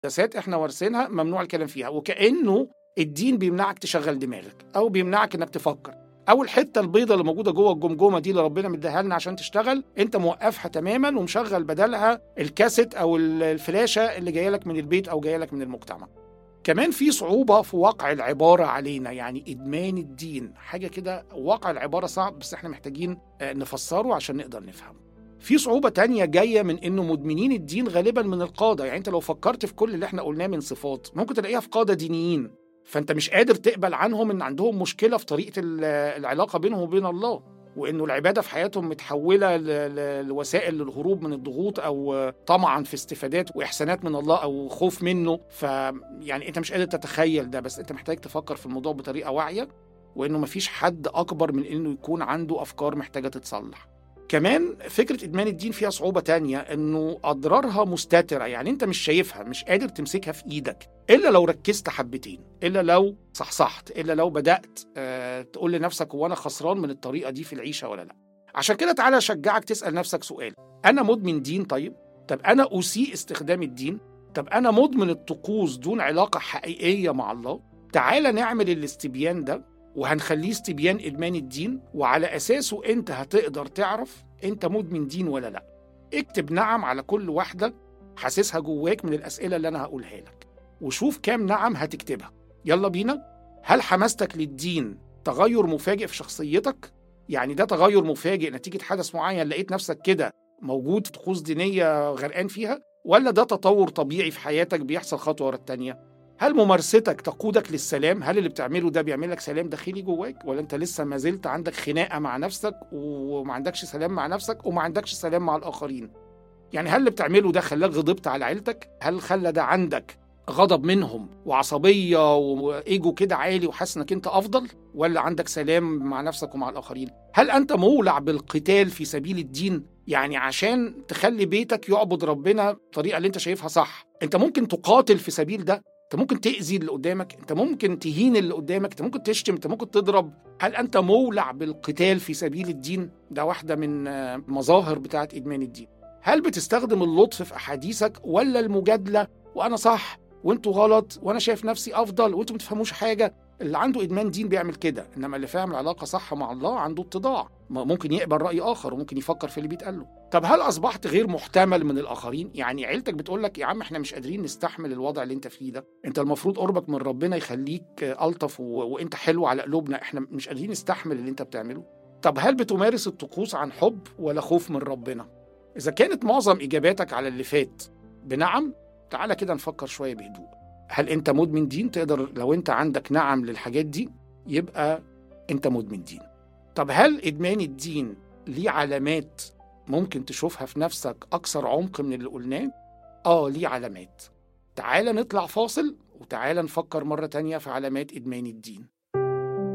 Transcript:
مقدسات احنا وارثينها ممنوع الكلام فيها، وكأنه الدين بيمنعك تشغل دماغك أو بيمنعك إنك تفكر، أو الحتة البيضة اللي موجودة جوه الجمجمة دي اللي ربنا مديها لنا عشان تشتغل أنت موقفها تماما ومشغل بدلها الكاسيت أو الفلاشة اللي جاية لك من البيت أو جاية لك من المجتمع. كمان في صعوبة في وقع العبارة علينا، يعني إدمان الدين حاجة كده، وقع العبارة صعب بس احنا محتاجين نفسره عشان نقدر نفهمه. في صعوبة تانية جاية من إنه مدمنين الدين غالبا من القادة، يعني أنت لو فكرت في كل اللي احنا قلناه من صفات ممكن تلاقيها في قادة دينيين، فأنت مش قادر تقبل عنهم إن عندهم مشكلة في طريقة العلاقة بينهم وبين الله، وإنه العبادة في حياتهم متحولة لوسائل للهروب من الضغوط أو طمعا في استفادات وإحسانات من الله أو خوف منه. فيعني أنت مش قادر تتخيل ده، بس أنت محتاج تفكر في الموضوع بطريقة واعية، وإنه مفيش حد أكبر من إنه يكون عنده أفكار محتاجة تتصلح. كمان فكرة إدمان الدين فيها صعوبة تانية، إنه أضرارها مستترة، يعني أنت مش شايفها، مش قادر تمسكها في إيدك إلا لو ركزت حبتين، إلا لو صحصحت، إلا لو بدأت تقول لنفسك هو أنا خسران من الطريقة دي في العيشة ولا لا. عشان كده تعالى أشجعك تسأل نفسك سؤال: أنا مدمن دين؟ طب أنا أسيء استخدام الدين؟ طب أنا مدمن الطقوس دون علاقة حقيقية مع الله؟ تعالى نعمل الاستبيان ده وهنخليه استبيان إدمان الدين، وعلى أساسه أنت هتقدر تعرف أنت مدمن دين ولا لا. اكتب نعم على كل واحدة حاسسها جواك من الأسئلة اللي أنا هقولها لك، وشوف كام نعم هتكتبها. يلا بينا. هل حماستك للدين تغير مفاجئ في شخصيتك؟ يعني ده تغير مفاجئ نتيجة حدث معين لقيت نفسك كده موجود في طقوس دينية غرقان فيها، ولا ده تطور طبيعي في حياتك بيحصل خطوة ورا التانية؟ هل ممارستك تقودك للسلام؟ هل اللي بتعمله ده بيعمل لك سلام داخلي جواك، ولا انت لسه ما زلت عندك خناقة مع نفسك وما عندكش سلام مع نفسك وما عندكش سلام مع الآخرين؟ يعني هل اللي بتعمله ده خلاك غضبت على عيلتك؟ هل خلى ده عندك غضب منهم وعصبية وإيجو كده عالي وحاسس انك انت أفضل، ولا عندك سلام مع نفسك ومع الآخرين؟ هل أنت مولع بالقتال في سبيل الدين، يعني عشان تخلي بيتك يعبد ربنا بطريقة اللي انت شايفها صح؟ انت ممكن تقاتل في سبيل ده، انت ممكن تأذي اللي قدامك، انت ممكن تهين اللي قدامك، انت ممكن تشتم، انت ممكن تضرب. هل انت مولع بالقتال في سبيل الدين؟ ده واحدة من مظاهر بتاعة إدمان الدين. هل بتستخدم اللطف في أحاديثك ولا المجادلة وأنا صح وانتوا غلط وأنا شايف نفسي أفضل وانتوا متفهموش حاجة؟ اللي عنده إدمان دين بيعمل كده، إنما اللي فاهم العلاقة صح مع الله عنده اتضاع، ممكن يقبل رأي آخر وممكن يفكر في اللي بيتقال له. طب هل أصبحت غير محتمل من الآخرين؟ يعني عيلتك بتقولك يا عم احنا مش قادرين نستحمل الوضع اللي انت فيه ده، انت المفروض قربك من ربنا يخليك ألطف وانت حلو على قلوبنا، احنا مش قادرين نستحمل اللي انت بتعمله. طب هل بتمارس الطقوس عن حب ولا خوف من ربنا؟ إذا كانت معظم إجاباتك على اللي فات بنعم، تعالى كده نفكر شوية بهدوء. هل أنت مدمن دين؟ تقدر لو أنت عندك نعم للحاجات دي يبقى أنت مدمن دين. طب هل إدمان الدين ليه علامات ممكن تشوفها في نفسك أكثر عمق من اللي قلناه؟ ليه علامات. تعالى نطلع فاصل وتعالى نفكر مرة تانية في علامات إدمان الدين.